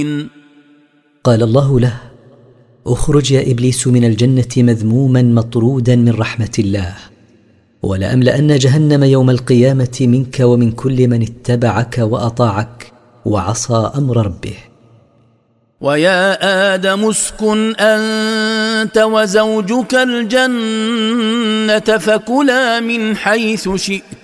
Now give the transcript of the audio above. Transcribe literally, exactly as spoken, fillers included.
قال الله له: اخرج يا إبليس من الجنة مذموما مطرودا من رحمة الله، ولأملأن جهنم يوم القيامة منك ومن كل من اتبعك وأطاعك وعصى أمر ربه. ويا آدم اسكن أنت وزوجك الجنة فكلا من حيث شئت